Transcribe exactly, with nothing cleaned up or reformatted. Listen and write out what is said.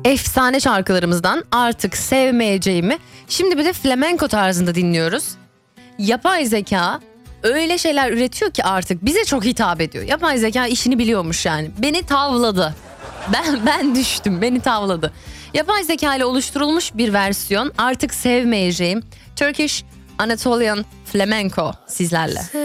efsane şarkılarımızdan Artık Sevmeyeceğimi şimdi bir de flamenko tarzında dinliyoruz. Yapay zeka öyle şeyler üretiyor ki artık bize çok hitap ediyor. Yapay zeka işini biliyormuş yani. Beni tavladı. Ben ben düştüm, beni tavladı. Yapay zeka ile oluşturulmuş bir versiyon Artık Sevmeyeceğim Turkish Anatolian Flamenco sizlerle.